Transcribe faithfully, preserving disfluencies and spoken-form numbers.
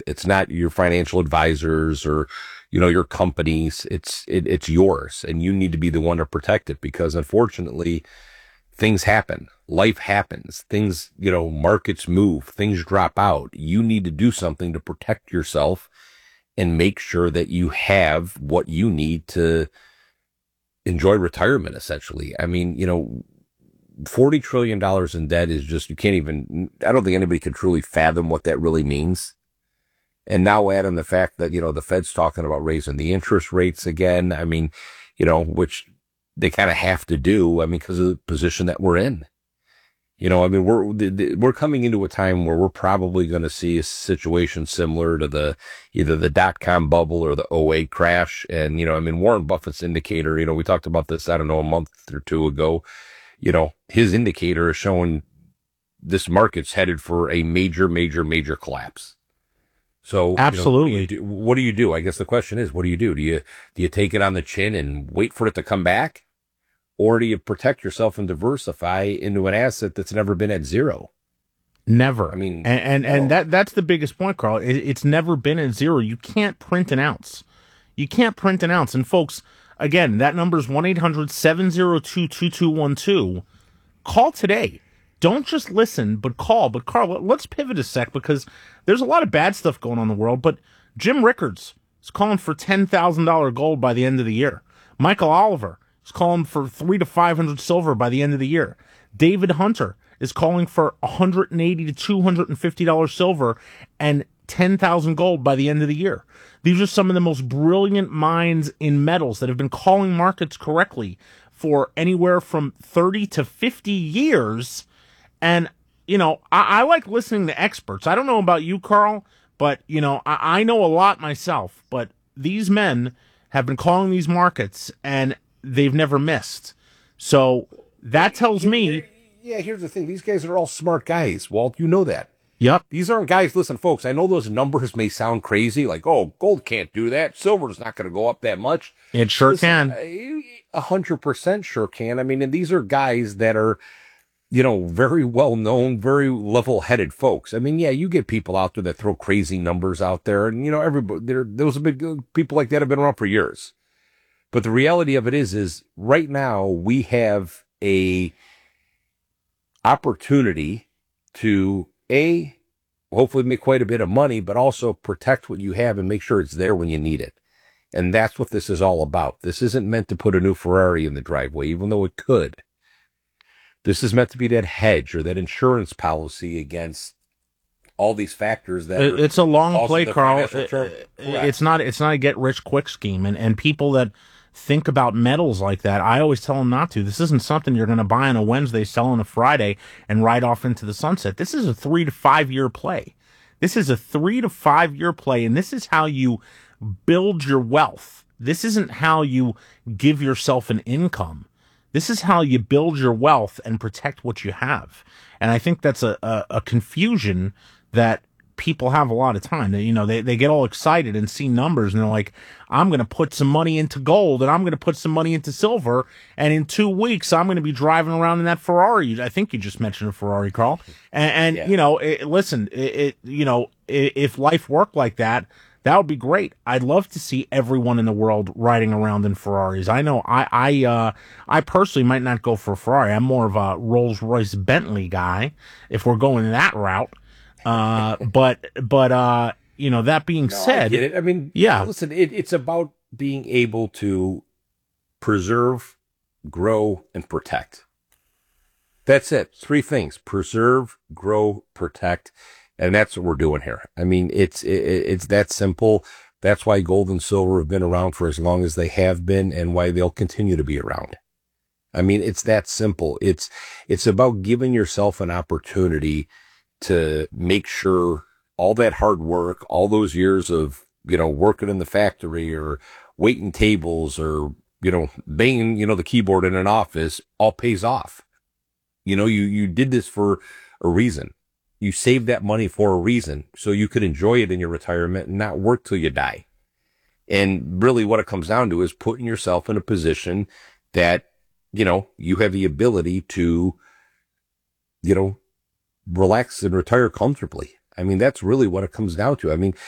It's not your financial advisors or, you know, your companies. It's, it, it's yours, and you need to be the one to protect it, because unfortunately things happen. Life happens. Things, you know, markets move, things drop out. You need to do something to protect yourself and make sure that you have what you need to enjoy retirement, essentially. I mean, you know, forty trillion dollars in debt is just, you can't even, I don't think anybody can truly fathom what that really means. And now add in the fact that, you know, the Fed's talking about raising the interest rates again. I mean, you know, which they kind of have to do, I mean, because of the position that we're in. You know, I mean, we're, we're coming into a time where we're probably going to see a situation similar to the, either the dot-com bubble or the oh eight crash. And, you know, I mean, Warren Buffett's indicator, you know, we talked about this, I don't know, a month or two ago, you know, his indicator is showing this market's headed for a major, major, major collapse. So absolutely, you know, what do you do? I guess the question is, what do you do? Do you, do you take it on the chin and wait for it to come back? Or do you protect yourself and diversify into an asset that's never been at zero? Never. I mean, and and, no. and that that's the biggest point, Carl. It, it's never been at zero. You can't print an ounce. You can't print an ounce. And folks, again, that number is one eight hundred seven oh two two two one two. Call today. Don't just listen, but call. But Carl, let's pivot a sec, because there's a lot of bad stuff going on in the world. But Jim Rickards is calling for ten thousand dollars gold by the end of the year. Michael Oliver is calling for three to five hundred silver by the end of the year. David Hunter is calling for one hundred eighty to two hundred fifty dollars silver and ten thousand gold by the end of the year. These are some of the most brilliant minds in metals that have been calling markets correctly for anywhere from thirty to fifty years. And, you know, I, I like listening to experts. I don't know about you, Carl, but, you know, I, I know a lot myself. But these men have been calling these markets, and they've never missed. So that tells me... Yeah, here's the thing. These guys are all smart guys, Walt. You know that. Yep. These aren't guys, listen, folks, I know those numbers may sound crazy, like, oh, gold can't do that. Silver's not going to go up that much. It sure listen, can. A hundred percent sure can. I mean, and these are guys that are, you know, very well-known, very level-headed folks. I mean, yeah, you get people out there that throw crazy numbers out there, and, you know, everybody, there, those are big people like that have been around for years. But the reality of it is, is right now we have a opportunity to, A, hopefully make quite a bit of money, but also protect what you have and make sure it's there when you need it. And that's what this is all about. This isn't meant to put a new Ferrari in the driveway, even though it could. This is meant to be that hedge or that insurance policy against all these factors that it, it's a long play, Carl. It, it's not it's not a get rich quick scheme, and and people that think about metals like that, I always tell them not to. This isn't something you're going to buy on a Wednesday, sell on a Friday, and ride off into the sunset. This is a three to five year play. This is a three to five year play, and this is how you build your wealth. This isn't how you give yourself an income. This is how you build your wealth and protect what you have. And I think that's a, a, a confusion that people have a lot of time. They, you know, they, they get all excited and see numbers, and they're like, I'm going to put some money into gold, and I'm going to put some money into silver, and in two weeks, I'm going to be driving around in that Ferrari. I think you just mentioned a Ferrari, Carl. And, and yeah. you know, it, listen, it, it, you know, if life worked like that, that would be great. I'd love to see everyone in the world riding around in Ferraris. I know I I uh, I personally might not go for a Ferrari. I'm more of a Rolls-Royce Bentley guy if we're going that route. Uh, but but uh, you know, that being no, said, I get it. I mean, yeah. Listen, it, it's about being able to preserve, grow, and protect. That's it. Three things: preserve, grow, protect. And that's what we're doing here. I mean, it's it, it's that simple. That's why gold and silver have been around for as long as they have been, and why they'll continue to be around. I mean, it's that simple. It's it's about giving yourself an opportunity to make sure all that hard work, all those years of, you know, working in the factory or waiting tables or, you know, banging, you know, the keyboard in an office, all pays off. You know, you you did this for a reason. You saved that money for a reason, so you could enjoy it in your retirement and not work till you die. And really what it comes down to is putting yourself in a position that, you know, you have the ability to, you know, relax and retire comfortably. I mean, that's really what it comes down to. I mean,